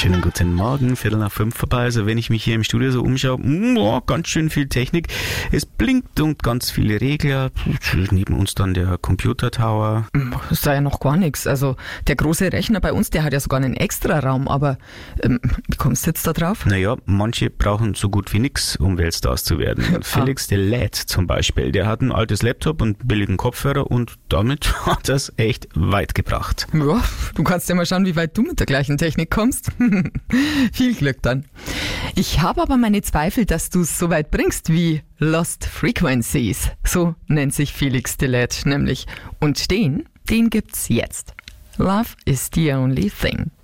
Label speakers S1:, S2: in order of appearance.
S1: Schönen guten Morgen, 4:45 vorbei. Also wenn ich mich hier im Studio so umschaue, ganz schön viel Technik. Es blinkt und ganz viele Regler. Neben uns dann der Computer-Tower.
S2: Das ist da ja noch gar nichts. Also der große Rechner bei uns, der hat ja sogar einen Extra-Raum. Aber wie kommst du jetzt da drauf?
S1: Naja, manche brauchen so gut wie nix, um Weltstars zu werden. Felix der Lad zum Beispiel, der hat ein altes Laptop und einen billigen Kopfhörer und damit hat er es echt weit gebracht.
S2: Ja, du kannst ja mal schauen, wie weit du mit der gleichen Technik kommst. Viel Glück dann. Ich habe aber meine Zweifel, dass du es so weit bringst wie Lost Frequencies. So nennt sich Felix the Lad nämlich. Und den gibt's jetzt. Love is the only thing.